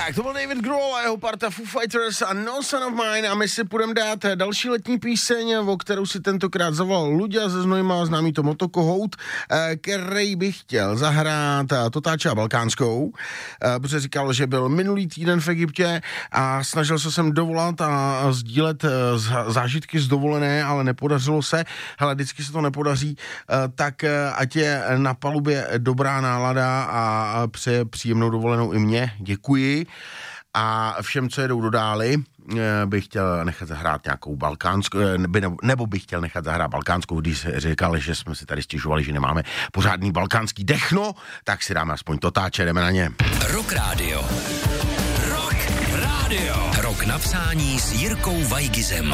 Tak, to byl David Grohl a jeho parta Foo Fighters a No Son of Mine a my si půjdeme dát další letní píseň, o kterou si tentokrát zavolal Luďa ze Znojma, známý to Motokohout, který bych chtěl zahrát Totáče a Balkánskou, protože říkal, že byl minulý týden v Egyptě a snažil se sem dovolat a sdílet zážitky z dovolené, ale nepodařilo se. Hele, vždycky se to nepodaří, tak ať je na palubě dobrá nálada a přeje příjemnou dovolenou i mě. Děkuji. A všem, co jedou do dály, bych chtěl nechat zahrát nějakou balkánskou, nebo bych chtěl nechat zahrát balkánskou, když říkali, že jsme si tady stěžovali, že nemáme pořádný balkánský dechno, tak si dáme aspoň Totáče, jdeme na ně. Rock Radio. Rock Radio. Rok na přání s Jirkou Vajgizem.